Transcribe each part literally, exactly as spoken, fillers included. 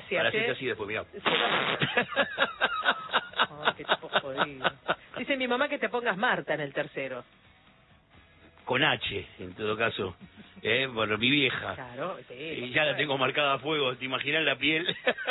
gracias. Para ¿eh? hacerte así después, mirá. Sí, ay, qué tipo jodido. Dice mi mamá que te pongas Marta en el tercero. Con H, en todo caso. ¿Eh? Bueno, mi vieja. Claro, sí. Y ya la tengo marcada a fuego, ¿te imaginas la piel?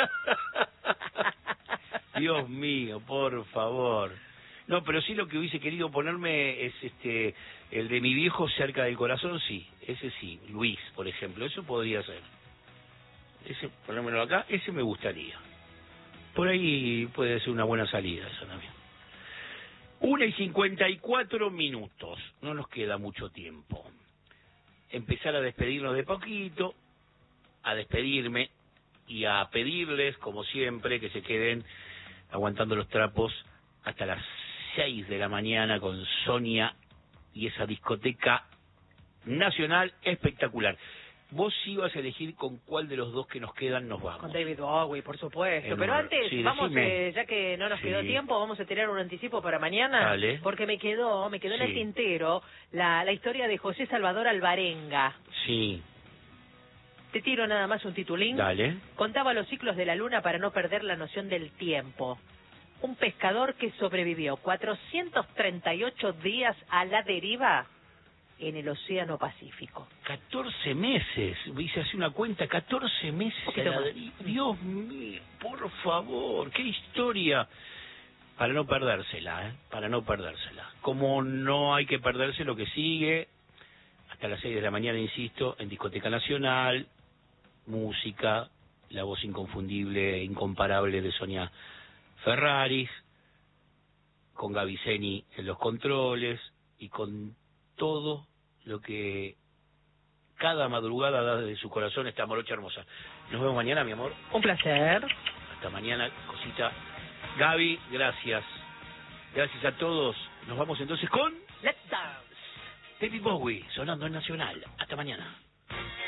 Dios mío, por favor. No, pero sí lo que hubiese querido ponerme es este el de mi viejo cerca del corazón, sí. Ese sí, Luis, por ejemplo. Eso podría ser. Ese, ponérmelo acá, ese me gustaría. Por ahí puede ser una buena salida eso también. Una y cincuenta y cuatro minutos. No nos queda mucho tiempo. Empezar a despedirnos de poquito, a despedirme y a pedirles, como siempre, que se queden aguantando los trapos hasta las seis de la mañana con Sonia y esa discoteca nacional espectacular. Vos ibas a elegir con cuál de los dos que nos quedan nos vamos. Con David Bowie, por supuesto. En Pero un- antes, sí, vamos, decime. eh, ya que no nos Sí. quedó tiempo, vamos a tirar un anticipo para mañana. Dale. Porque me quedó, me quedó en el Sí. tintero la, la historia de José Salvador Alvarenga. Sí, Te tiro nada más un titulín. dale. Contaba los ciclos de la luna para no perder la noción del tiempo. Un pescador que sobrevivió cuatrocientos treinta y ocho días a la deriva en el Océano Pacífico. catorce meses, hice así una cuenta, catorce meses. Poquito a la más. deriva. Dios mío, por favor, qué historia. Para no perdérsela, ¿eh? Para no perdérsela. Como no hay que perderse lo que sigue, hasta las seis de la mañana, insisto, en Discoteca Nacional, música, la voz inconfundible e incomparable de Sonia Ferraris, con Gaviceni en los controles y con todo lo que cada madrugada da de su corazón esta morocha hermosa. Nos vemos mañana, mi amor. Un placer. Hasta mañana, cosita. Gaby, gracias. Gracias a todos. Nos vamos entonces con Let's dance. David Bowie, sonando en Nacional. Hasta mañana.